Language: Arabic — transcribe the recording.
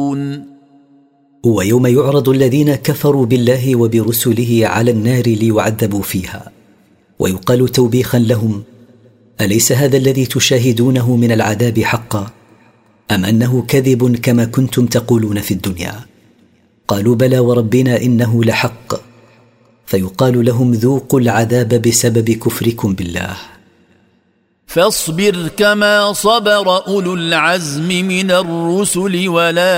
ينظرون ويوم يعرض الذين كفروا بالله وبرسله على النار ليعذبوا فيها ويقال توبيخا لهم: أليس هذا الذي تشاهدونه من العذاب حقا أم أنه كذب كما كنتم تقولون في الدنيا؟ قالوا: بلى وربنا إنه لحق. فيقال لهم: ذوقوا العذاب بسبب كفركم بالله. فاصبر كما صبر أولو العزم من الرسل ولا